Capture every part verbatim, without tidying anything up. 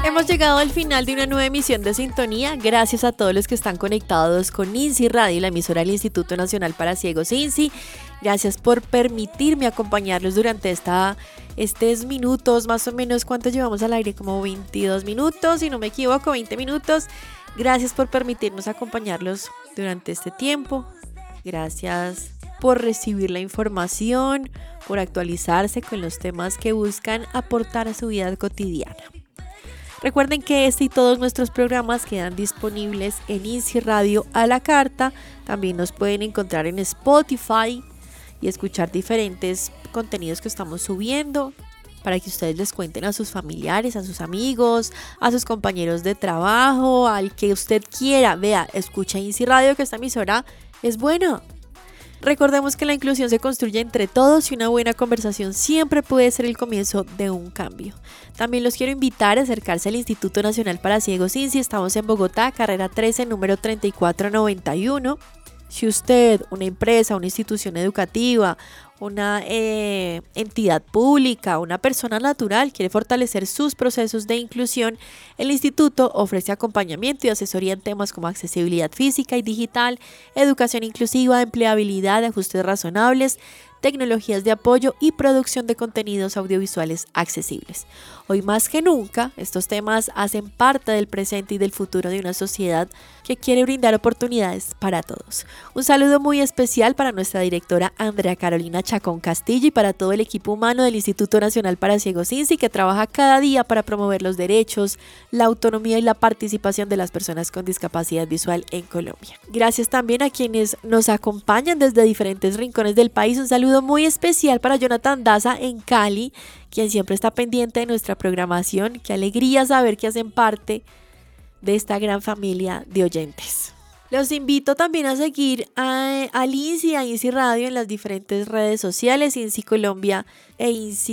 Hemos llegado al final de una nueva emisión de Sintonía. Gracias a todos los que están conectados con INSI Radio, la emisora del Instituto Nacional para Ciegos INSI. Gracias por permitirme acompañarlos durante esta, estos minutos, más o menos. ¿Cuántos llevamos al aire? Como veintidós minutos, si no me equivoco, veinte minutos. Gracias por permitirnos acompañarlos durante este tiempo. Gracias por recibir la información, por actualizarse con los temas que buscan aportar a su vida cotidiana. Recuerden que este y todos nuestros programas quedan disponibles en INSI Radio a la carta. También nos pueden encontrar en Spotify y escuchar diferentes contenidos que estamos subiendo para que ustedes les cuenten a sus familiares, a sus amigos, a sus compañeros de trabajo, al que usted quiera. Vea, escucha INSI Radio, que esta emisora es buena. Recordemos que la inclusión se construye entre todos y una buena conversación siempre puede ser el comienzo de un cambio. También los quiero invitar a acercarse al Instituto Nacional para Ciegos INSI. Estamos en Bogotá, carrera trece, número treinta y cuatro noventa y uno. Si usted, una empresa, una institución educativa, una eh, entidad pública, una persona natural quiere fortalecer sus procesos de inclusión, el instituto ofrece acompañamiento y asesoría en temas como accesibilidad física y digital, educación inclusiva, empleabilidad, ajustes razonables, tecnologías de apoyo y producción de contenidos audiovisuales accesibles. Hoy más que nunca, estos temas hacen parte del presente y del futuro de una sociedad que quiere brindar oportunidades para todos. Un saludo muy especial para nuestra directora Andrea Carolina Chacón Castillo y para todo el equipo humano del Instituto Nacional para Ciegos INSI, que trabaja cada día para promover los derechos, la autonomía y la participación de las personas con discapacidad visual en Colombia. Gracias también a quienes nos acompañan desde diferentes rincones del país. Un saludo muy especial para Jonathan Daza en Cali, quien siempre está pendiente de nuestra programación. Qué alegría saber que hacen parte de esta gran familia de oyentes. Los invito también a seguir a, al INSI, a INSI Radio en las diferentes redes sociales, INSI Colombia e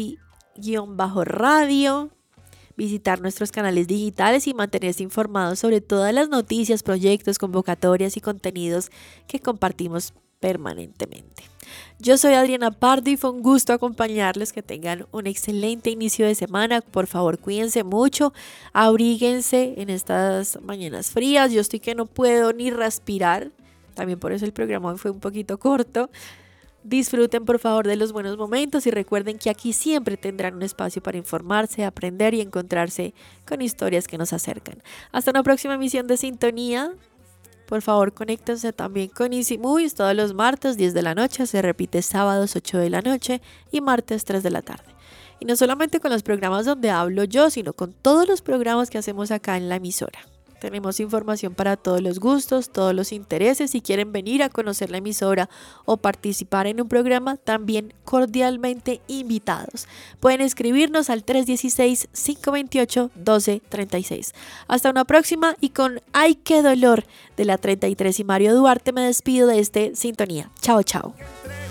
INSI-Radio. Visitar nuestros canales digitales y mantenerse informados sobre todas las noticias, proyectos, convocatorias y contenidos que compartimos permanentemente. Yo soy Adriana Pardo y fue un gusto acompañarles. Que tengan un excelente inicio de semana. Por favor, cuídense mucho, abríguense en estas mañanas frías. Yo estoy que no puedo ni respirar, también por eso el programa hoy fue un poquito corto. Disfruten por favor de los buenos momentos y recuerden que aquí siempre tendrán un espacio para informarse, aprender y encontrarse con historias que nos acercan. Hasta una próxima emisión de Sintonía. Por favor, conéctense también con INSI Movies todos los martes diez de la noche, se repite sábados ocho de la noche y martes tres de la tarde. Y no solamente con los programas donde hablo yo, sino con todos los programas que hacemos acá en la emisora. Tenemos información para todos los gustos, todos los intereses. Si quieren venir a conocer la emisora o participar en un programa, también cordialmente invitados. Pueden escribirnos al tres uno seis, cinco dos ocho, uno dos tres seis. Hasta una próxima y con Ay, qué dolor de la treinta y tres y Mario Duarte me despido de este Sintonía. Chao, chao.